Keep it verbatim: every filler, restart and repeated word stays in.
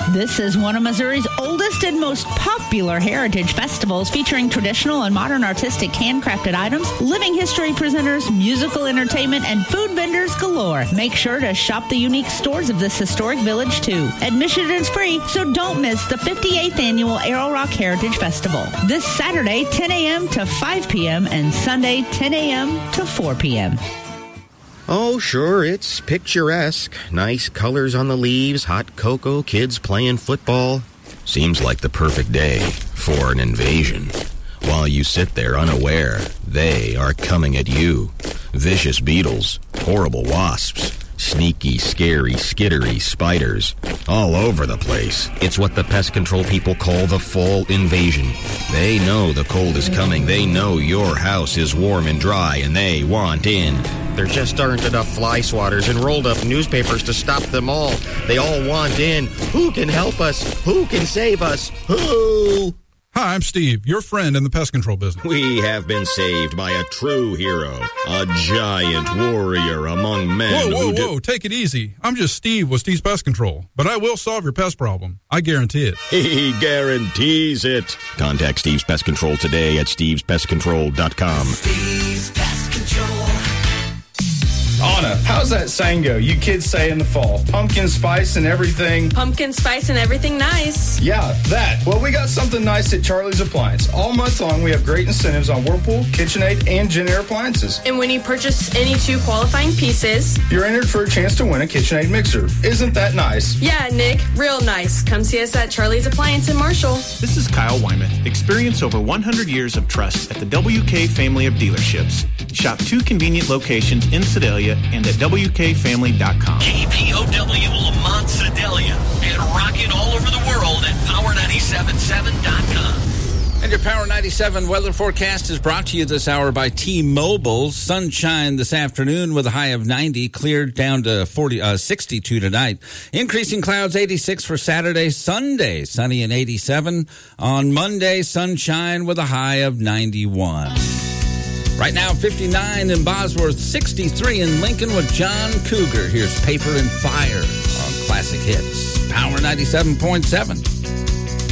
This is one of Missouri's oldest and most popular heritage festivals, featuring traditional and modern artistic handcrafted items, living history presenters, musical entertainment, and food vendors galore. Make sure to shop the unique stores of this historic village, too. Admission is free, so don't miss the fifty-eighth Annual Arrow Rock Heritage Festival. This Saturday, ten a.m. to five p.m., and Sunday, ten a.m. to four p.m. Oh, sure, it's picturesque. Nice colors on the leaves, hot cocoa, kids playing football. Seems like the perfect day for an invasion. While you sit there unaware, they are coming at you. Vicious beetles, horrible wasps, sneaky, scary, skittery spiders, all over the place. It's what the pest control people call the fall invasion. They know the cold is coming. They know your house is warm and dry, and they want in. There just aren't enough fly swatters and rolled up newspapers to stop them all. They all want in. Who can help us? Who can save us? Who? Hi, I'm Steve, your friend in the pest control business. We have been saved by a true hero, a giant warrior among men. Whoa, whoa, who do- whoa, take it easy. I'm just Steve with Steve's Pest Control, but I will solve your pest problem. I guarantee it. He guarantees it. Contact Steve's Pest Control today at steves pest control dot com. Steve's Pest Control. Anna, how's that saying go? You kids say in the fall, pumpkin spice and everything. Pumpkin spice and everything nice. Yeah, that. Well, we got something nice at Charlie's Appliance. All month long, we have great incentives on Whirlpool, KitchenAid, and Jenn-Air appliances. And when you purchase any two qualifying pieces, you're entered for a chance to win a KitchenAid mixer. Isn't that nice? Yeah, Nick, real nice. Come see us at Charlie's Appliance in Marshall. This is Kyle Wyman. Experience over one hundred years of trust at the W K family of dealerships. Shop two convenient locations in Sedalia and at W K family dot com. K P O W Lamont Sedalia and rocking all over the world at power nine seven seven dot com. And your Power ninety-seven weather forecast is brought to you this hour by T-Mobile. Sunshine this afternoon with a high of ninety, cleared down to forty, uh, sixty-two tonight. Increasing clouds, eighty-six for Saturday. Sunday, sunny and eighty-seven. On Monday, sunshine with a high of ninety-one. Right now, fifty-nine in Bosworth, sixty-three in Lincoln with John Cougar. Here's Paper and Fire on Classic Hits. Power ninety-seven point seven.